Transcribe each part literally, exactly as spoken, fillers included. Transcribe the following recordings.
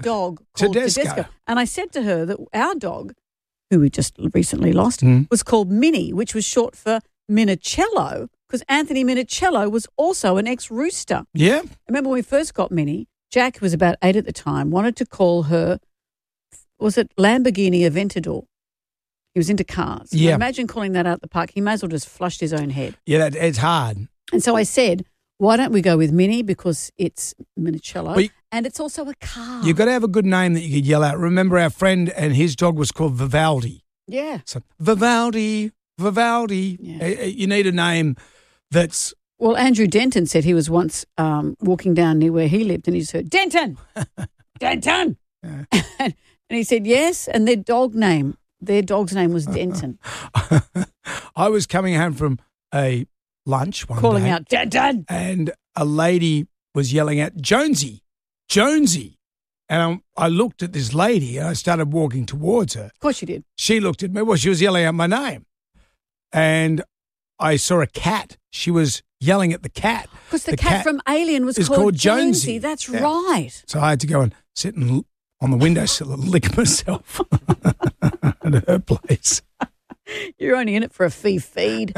dog called Tedesco. Tedesco. And I said to her that our dog, who we just recently lost, Mm. was called Minnie, which was short for Minicello, because Anthony Minicello was also an ex-rooster. Yeah. I remember when we first got Minnie, Jack, who was about eight at the time, wanted to call her, was it Lamborghini Aventador? He was into cars. Yeah. Now imagine calling that out at the park. He may as well just flushed his own head. Yeah, that, it's hard. And so I said, why don't we go with Minnie because it's Minicello But you- and it's also a car. You've got to have a good name that you could yell out. Remember our friend and his dog was called Vivaldi. Yeah. So Vivaldi, Vivaldi. Yeah. Uh, uh, You need a name that's... Well, Andrew Denton said he was once um, walking down near where he lived and he just heard, Denton, Denton. Yeah. and he said, yes, and their dog name, their dog's name was Denton. I was coming home from a lunch one Calling day, out, Denton. and a lady was yelling out, Jonesy, Jonesy. And I, I looked at this lady and I started walking towards her. Of course you did. She looked at me. Well, she was yelling out my name. And I saw a cat. She was yelling at the cat. Because the, cat, from Alien was is called, called Jonesy. Jonesy. That's Yeah. right. So I had to go and sit and l- on the windowsill and lick myself at her place. You're only in it for a fee feed.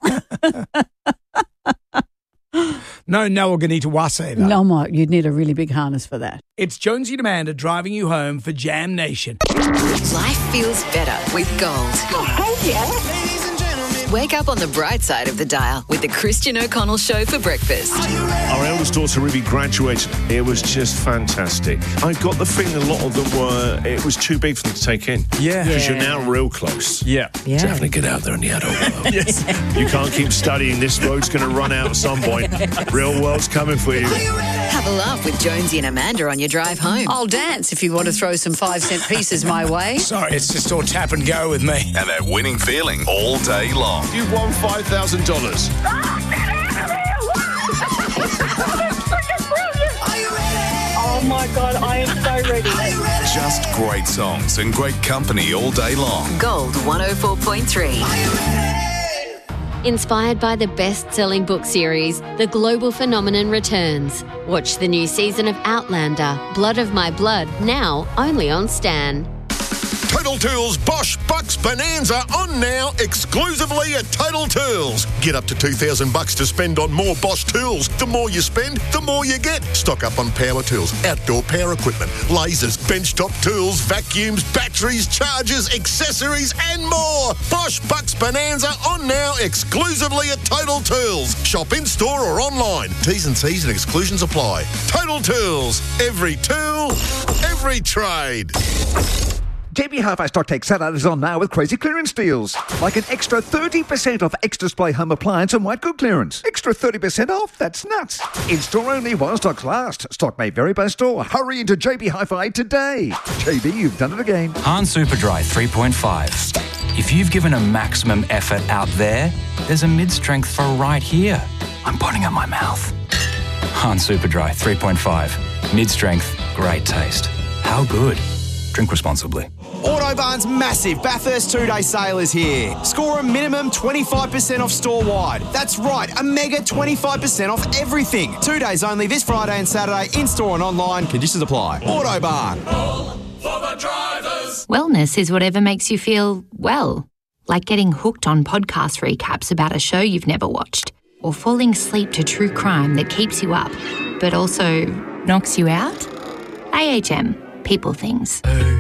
No Noah Ganita-Wase, though. No, Mike, you'd need a really big harness for that. It's Jonesy and Amanda driving you home for Jam Nation. Life feels better with Gold. Thank you. Wake up on the bright side of the dial with the Christian O'Connell Show for breakfast. Our eldest daughter Ruby graduated. It was just fantastic. I got the feeling a lot of them were, it was too big for them to take in. Yeah. Because you're now real close. Yeah. Yeah. Definitely get out there in the adult world. Yes. You can't keep studying. This road's going to run out at some point. Real world's coming for you. Have a laugh with Jonesy and Amanda on your drive home. I'll dance if you want to throw some five cent pieces my way. Sorry, it's just all tap and go with me. And that winning feeling all day long. You've won five thousand dollars. Oh my God, I am so ready. Just great songs and great company all day long. Gold one oh four point three. Inspired by the best-selling book series, The Global Phenomenon returns. Watch the new season of Outlander, Blood of My Blood, now only on Stan. Total Tools Bosch Bucks Bonanza on now exclusively at Total Tools. Get up to two thousand bucks to spend on more Bosch tools. The more you spend, the more you get. Stock up on power tools, outdoor power equipment, lasers, benchtop tools, vacuums, batteries, chargers, accessories and more. Bosch Bucks Bonanza on now exclusively at Total Tools. Shop in store or online. T's and C's and exclusions apply. Total Tools. Every tool, every trade. J B Hi-Fi Stock Take Saturday is on now with crazy clearance deals. Like an extra thirty percent off X-Display home appliance and white good clearance. Extra thirty percent off? That's nuts. In-store only while stocks last. Stock may vary by store. Hurry into J B Hi-Fi today. J B, you've done it again. Han Superdry three point five. If you've given a maximum effort out there, there's a mid-strength for right here. I'm putting at my mouth. Han Superdry three point five. Mid-strength, great taste. How good? Drink responsibly. Autobarn's massive Bathurst two-day sale is here. Score a minimum twenty-five percent off store-wide. That's right, a mega twenty-five percent off everything. Two days only this Friday and Saturday, in-store and online. Conditions apply. Autobarn. For the drivers. Wellness is whatever makes you feel well. Like getting hooked on podcast recaps about a show you've never watched. Or falling asleep to true crime that keeps you up, but also knocks you out. A H M. People things.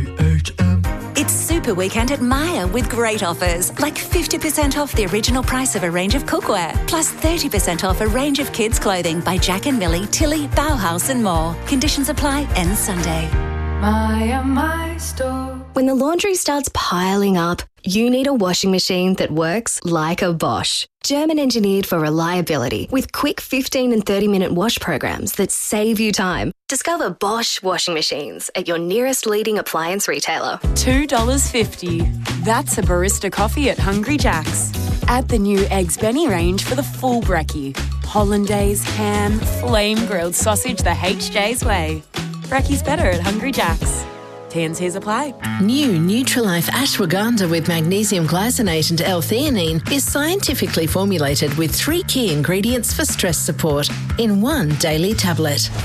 It's Super Weekend at Myer with great offers, like fifty percent off the original price of a range of cookware, plus thirty percent off a range of kids' clothing by Jack and Millie, Tilly, Bauhaus and more. Conditions apply, ends Sunday. Myer, my store. When the laundry starts piling up, you need a washing machine that works like a Bosch. German engineered for reliability with quick fifteen and thirty minute wash programs that save you time. Discover Bosch washing machines at your nearest leading appliance retailer. two dollars fifty. That's a barista coffee at Hungry Jack's. Add the new Eggs Benny range for the full brekkie. Hollandaise, ham, flame grilled sausage the H J's way. Brekkie's better at Hungry Jack's. T and C's apply. New Nutrilife Ashwagandha with magnesium glycinate and L-theanine is scientifically formulated with three key ingredients for stress support in one daily tablet.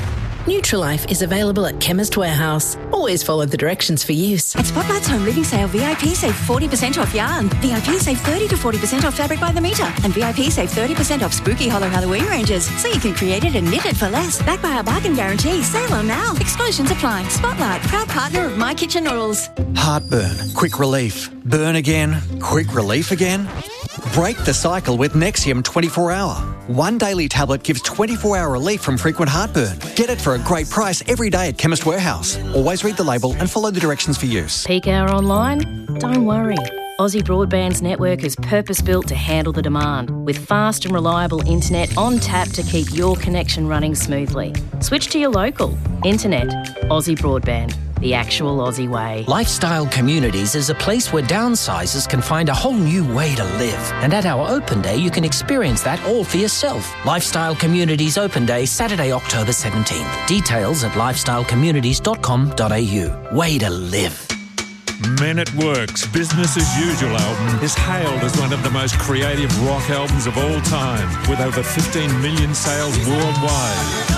Nutrilife is available at Chemist Warehouse. Always follow the directions for use. At Spotlight's Home Living Sale, V I P save forty percent off yarn. V I P save thirty to forty percent off fabric by the metre. And V I P save thirty percent off spooky hollow Halloween ranges. So you can create it and knit it for less. Backed by our bargain guarantee. Sale on now. Exclusions apply. Spotlight, proud partner of My Kitchen Noodles. Heartburn, quick relief. Burn again, quick relief again. Break the cycle with Nexium twenty-four hour. One daily tablet gives twenty-four hour relief from frequent heartburn. Get it for a great price every day at Chemist Warehouse. Always read the label and follow the directions for use. Peak hour online? Don't worry. Aussie Broadband's network is purpose-built to handle the demand, with fast and reliable internet on tap to keep your connection running smoothly. Switch to your local. Internet. Aussie Broadband. The actual Aussie way. Lifestyle Communities is a place where downsizers can find a whole new way to live. And at our open day, you can experience that all for yourself. Lifestyle Communities Open Day, Saturday, October seventeenth. Details at lifestyle communities dot com dot a u. Way to live. Men at Work's Business as Usual album is hailed as one of the most creative rock albums of all time, with over fifteen million sales worldwide.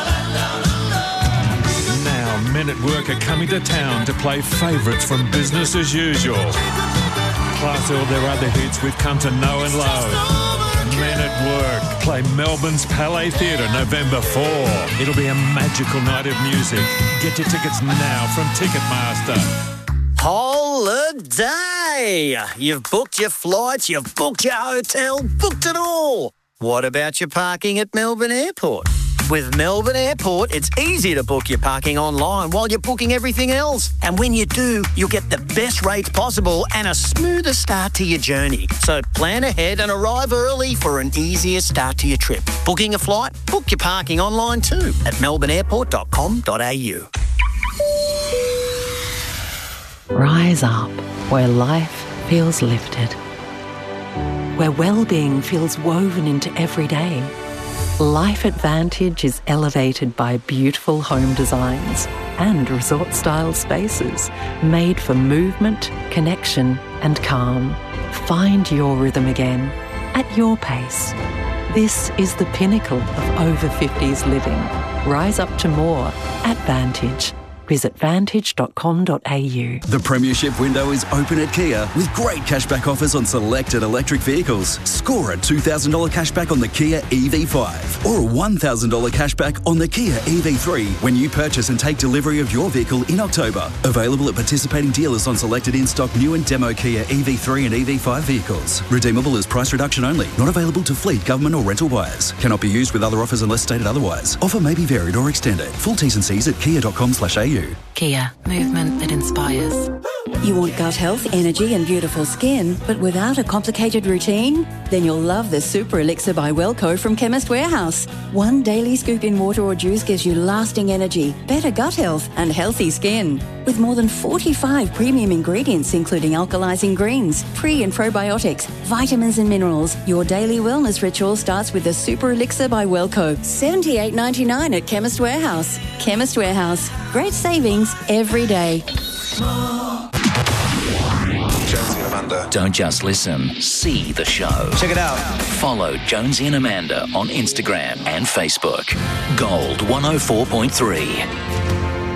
Now, Men at Work are coming to town to play favourites from Business as Usual, plus all their other hits we've come to know and love. Men at Work play Melbourne's Palais Theatre November fourth. It'll be a magical night of music. Get your tickets now from Ticketmaster. Holiday! You've booked your flights, you've booked your hotel, booked it all. What about your parking at Melbourne Airport? With Melbourne Airport, it's easy to book your parking online while you're booking everything else. And when you do, you'll get the best rates possible and a smoother start to your journey. So plan ahead and arrive early for an easier start to your trip. Booking a flight? Book your parking online too at melbourne airport dot com dot a u. Rise up where life feels lifted, where well-being feels woven into every day. Life Advantage is elevated by beautiful home designs and resort-style spaces made for movement, connection and calm. Find your rhythm again at your pace. This is the pinnacle of over fifties living. Rise up to more at Vantage. Visit vantage dot com dot a u. The Premiership window is open at Kia with great cashback offers on selected electric vehicles. Score a two thousand dollars cashback on the Kia E V five or a one thousand dollars cashback on the Kia E V three when you purchase and take delivery of your vehicle in October. Available at participating dealers on selected in-stock new and demo Kia E V three and E V five vehicles. Redeemable as price reduction only. Not available to fleet, government or rental buyers. Cannot be used with other offers unless stated otherwise. Offer may be varied or extended. Full T's and C's at kia dot com slash a u. Kia, movement that inspires. You want gut health, energy and beautiful skin, but without a complicated routine? Then you'll love the Super Elixir by Wellco from Chemist Warehouse. One daily scoop in water or juice gives you lasting energy, better gut health and healthy skin. With more than forty-five premium ingredients including alkalizing greens, pre and probiotics, vitamins and minerals, your daily wellness ritual starts with the Super Elixir by Wellco. seventy-eight ninety-nine at Chemist Warehouse. Chemist Warehouse. Great savings every day. Jonesy and Amanda. Don't just listen, see the show. Check it out. Follow Jonesy and Amanda on Instagram and Facebook. Gold one oh four point three.